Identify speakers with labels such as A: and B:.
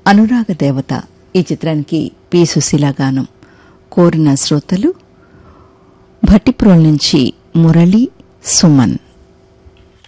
A: అనురాగ దేవత ఈ చిత్రానికి పి సుశీల గానం. కోరిన శ్రోతలు భట్టిప్రోల్ నుంచి మురళి, సుమన్.